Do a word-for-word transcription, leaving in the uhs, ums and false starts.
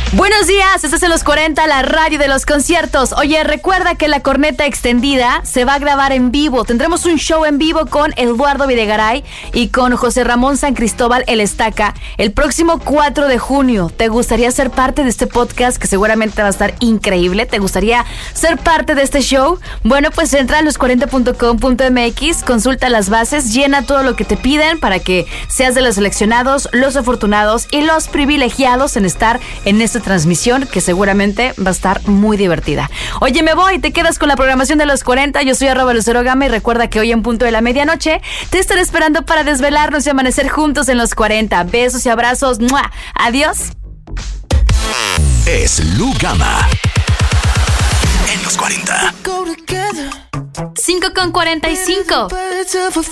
Buenos días, estás en Los cuarenta, la radio de los conciertos. Oye, recuerda que la corneta extendida se va a grabar en vivo. Tendremos un show en vivo con Eduardo Videgaray y con José Ramón San Cristóbal El Estaca el próximo cuatro de junio. ¿Te gustaría ser parte de este podcast que seguramente va a estar increíble? ¿Te gustaría ser parte de este show? Bueno, pues entra a los cuarenta punto com punto m x, consulta las bases, llena todo lo que te piden para que seas de los seleccionados, los afortunados y los privilegiados en estar en esta transmisión que seguramente va a estar muy divertida. Oye, me voy, te quedas con la programación de Los cuarenta. Yo soy arroba Lucero Gama y recuerda que hoy en punto de la medianoche te estaré esperando para desvelarnos y amanecer juntos en Los cuarenta. Besos y abrazos. ¡Mua! Adiós. Es Lu Gama en Los cuarenta. cinco con cuarenta y cinco.